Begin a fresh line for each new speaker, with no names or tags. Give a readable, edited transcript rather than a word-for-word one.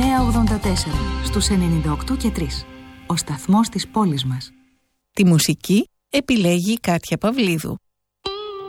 984 στους 98 και 3. Ο σταθμός της πόλης μας.
Τη μουσική επιλέγει η Κάτια Παυλίδου.